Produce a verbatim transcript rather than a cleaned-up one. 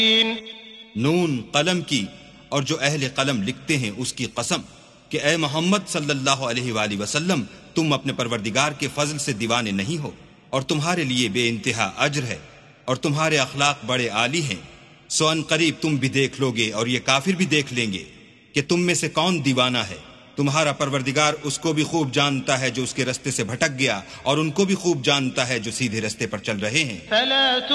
नून कलम की और जो अहले कलम लिखते हैं उसकी कसम कि ए मोहम्मद सल्लल्लाहु अलैहि वाली वसल्लम, तुम अपने परवरदिगार के फजल से दीवाने नहीं हो और तुम्हारे लिए बेइंतहा अज्र है और तुम्हारे अखलाक बड़े आली हैं। सो अन करीब तुम भी देख लोगे और ये काफिर भी देख लेंगे कि तुम में से कौन दीवाना है। तुम्हारा परवरदिगार उसको भी खूब जानता है जो उसके रास्ते से भटक गया और उनको भी खूब जानता है जो सीधे रास्ते पर चल रहे हैं।